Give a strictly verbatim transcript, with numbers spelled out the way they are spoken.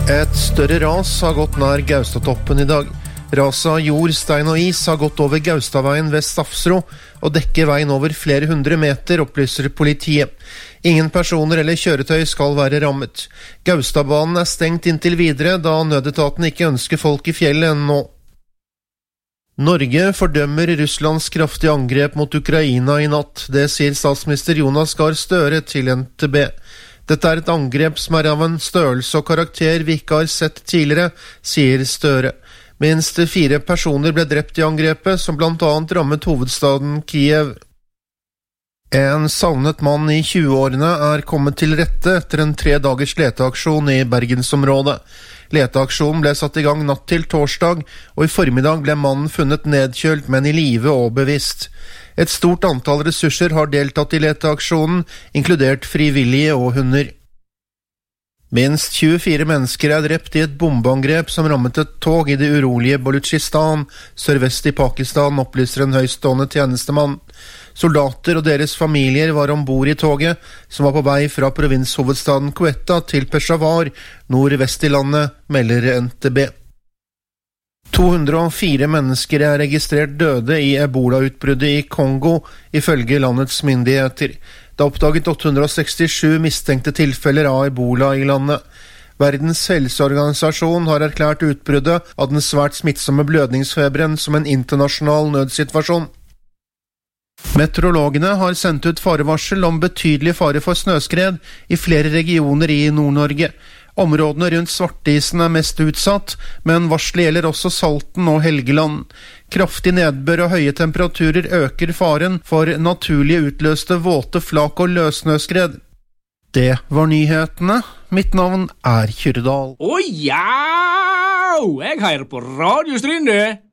Et større ras har gått nær Gaustatoppen i dag. Raset av jord, stein og is har gått over Gaustadveien ved Stafsro og dekker veien over flere hundre meter, opplyser politiet. Ingen personer eller kjøretøy skal være rammet. Gaustadbanen er stengt inntil videre, da nødetaten ikke ønsker folk i fjellet ennå. Norge fordømmer Russlands kraftige angrep mot Ukraina i natt. Det sier statsminister Jonas Gahr Støre til N T B. Dette er et angrep som er av en størrelse og karakter vi ikke har sett tidligere, sier Støre. Minst fire personer ble drept i angrepet, som blant annet rammet hovedstaden Kiev. En savnet mann i tjueårene er kommet til rette etter en tre dagers leteaksjon i Bergensområdet. Leteaksjonen ble satt i gang natt til torsdag, og i formiddag ble mannen funnet nedkjølt, men i live og bevisst. Et stort antall ressurser har deltatt i leteaksjonen, inkludert frivillige og hunder. Minst tjuefire mennesker er drept i et bombeangrep som rammet et tog i det urolige Baluchistan, sørvest i Pakistan, opplyser en høystående tjenestemann. Soldater og deres familier var ombord i toget, som var på vei fra provinshovedstaden Quetta til Peshawar, nordvest i landet, melder N T B. to hundre og fire mennesker er registrert døde i Ebola-utbruddet i Kongo, ifølge landets myndigheter. Det er oppdaget åtte hundre og sekstisju mistenkte tilfeller av Ebola i landet. Verdens helseorganisasjon har erklært utbruddet av den svært smittsomme blødningsfeberen som en internasjonal nødsituasjon. Meteorologene har sendt ut farevarsel om betydelig fare for snøskred i flere regioner i Nord-Norge. Områdene rundt Svartisen er mest utsatt, men varselet gjelder også Salten og Helgeland. Kraftig nedbør og høye temperaturer øker faren for naturlig utløste våte flak og løssnøskred. Det var nyhetene. Mitt navn er Kyrdal. Å ja! Jeg hører på Radio Strynde.